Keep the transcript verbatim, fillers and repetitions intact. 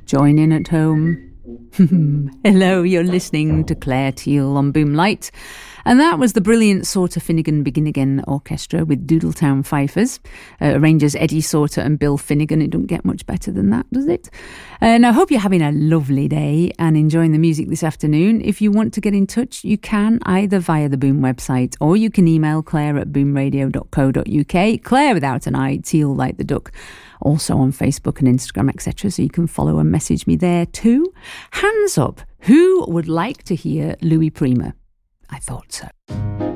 join in at home. Hello, you're listening to Claire Teal on Boomlight. And that was the brilliant Sauter Finnegan Begin Again Orchestra with Doodletown Fifers. Uh, arrangers Eddie Sauter and Bill Finnegan. It don't get much better than that, does it? And I hope you're having a lovely day and enjoying the music this afternoon. If you want to get in touch, you can either via the Boom website or you can email Claire at boomradio dot co dot uk. Claire without an I, Teal like the duck. Also on Facebook and Instagram, et cetera. So you can follow and message me there too. Hands up, who would like to hear Louis Prima? I thought so.